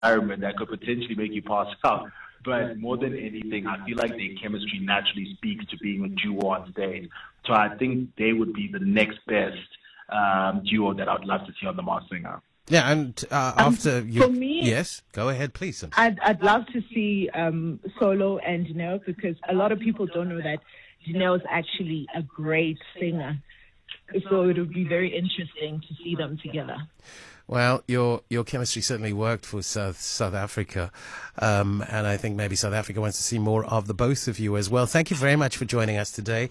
environment that could potentially make you pass out. But more than anything, I feel like their chemistry naturally speaks to being a duo on stage. So I think they would be the next best duo that I'd love to see on The Masked Singer. Yeah, and after you... For me, yes, go ahead, please. I'd love to see Solo and Dineo, because a lot of people don't know that Dineo is actually a great singer. So it would be very interesting to see them together. Well, your chemistry certainly worked for South Africa, and I think maybe South Africa wants to see more of the both of you as well. Thank you very much for joining us today,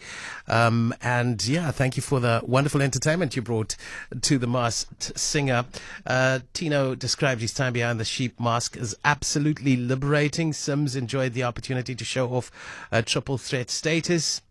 and yeah, thank you for the wonderful entertainment you brought to The Masked Singer. Tino described his time behind the sheep mask as absolutely liberating. Sims enjoyed the opportunity to show off triple threat status.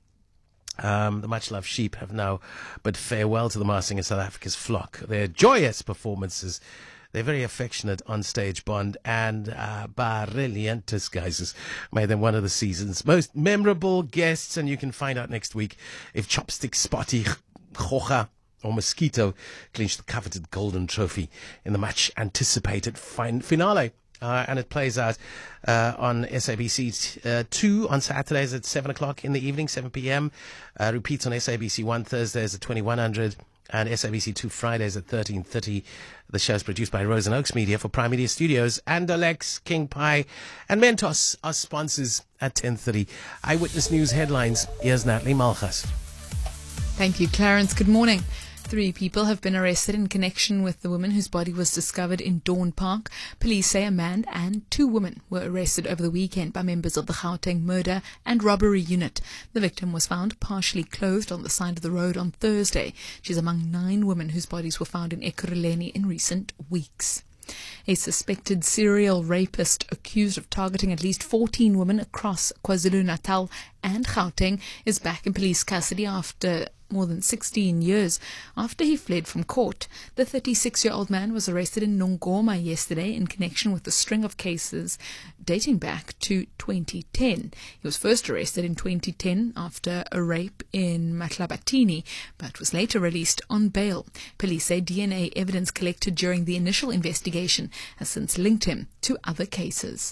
The much-loved sheep have now bid farewell to The Masked Singer, South Africa's flock. Their joyous performances, their very affectionate on-stage bond, and brilliant disguises made them one of the season's most memorable guests. And you can find out next week if Chopstick, Spotty, Khocha or Mosquito clinched the coveted golden trophy in the much-anticipated finale. And it plays out on SABC 2 on Saturdays at 7 o'clock in the evening, 7 p.m. Repeats on SABC 1 Thursdays at 2100 and SABC 2 Fridays at 13:30. The show is produced by Rose and Oaks Media for Prime Media Studios, and Alex, King Pie, and Mentos are sponsors at 10:30. Eyewitness News headlines. Here's Natalie Malchus. Thank you, Clarence. Good morning. 3 people have been arrested in connection with the woman whose body was discovered in Dawn Park. Police say a man and 2 women were arrested over the weekend by members of the Gauteng murder and robbery unit. The victim was found partially clothed on the side of the road on Thursday. She's among 9 women whose bodies were found in Ekurhuleni in recent weeks. A suspected serial rapist accused of targeting at least 14 women across KwaZulu-Natal and Gauteng is back in police custody after more than 16 years after he fled from court. The 36-year-old man was arrested in Nongoma yesterday in connection with a string of cases dating back to 2010. He was first arrested in 2010 after a rape in Matlabatini, but was later released on bail. Police say DNA evidence collected during the initial investigation has since linked him to other cases.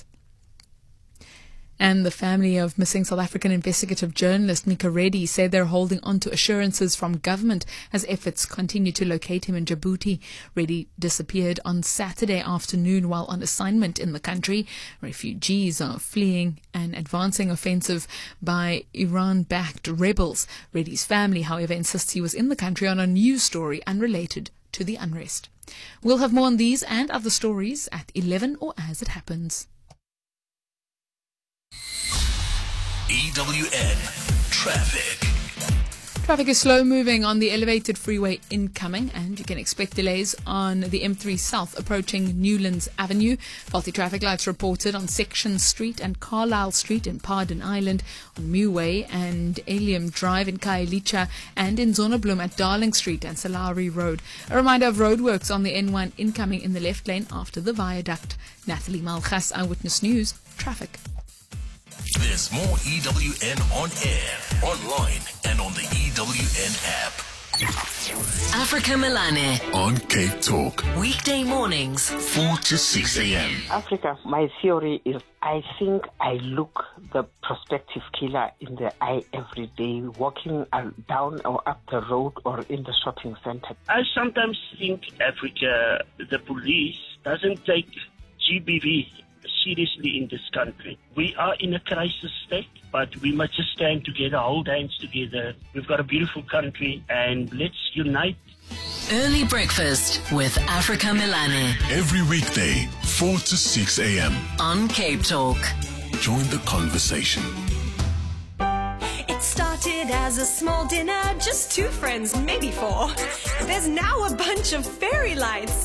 And the family of missing South African investigative journalist Mika Reddy say they're holding on to assurances from government as efforts continue to locate him in Djibouti. Reddy disappeared on Saturday afternoon while on assignment in the country. Refugees are fleeing an advancing offensive by Iran-backed rebels. Reddy's family, however, insists he was in the country on a news story unrelated to the unrest. We'll have more on these and other stories at 11 or as it happens. EWN Traffic. Traffic is slow moving on the elevated freeway incoming, and you can expect delays on the M3 South approaching Newlands Avenue. Faulty traffic lights reported on Section Street and Carlisle Street in Pardon Island, on Muway and Alium Drive in Khayelitsha, and in Zonneblom at Darling Street and Salari Road. A reminder of roadworks on the N1 incoming in the left lane after the viaduct. Natalie Malchus, Eyewitness News, Traffic. There's more EWN on air, online, and on the EWN app. Africa Melane On Cape Talk. weekday mornings 4 to 6 a.m. Africa, my theory is I think I look the prospective killer in the eye every day, walking down or up the road or in the shopping center. I sometimes think Africa, the police, doesn't take GBV seriously in this country. We are in a crisis state, but we must just stand together, hold hands together. We've got a beautiful country, and let's unite. Early breakfast with Africa Melane Every weekday, 4 to 6 a.m. on Cape Talk. Join the conversation. It started as a small dinner, just 2 friends, maybe 4. There's now a bunch of fairy lights.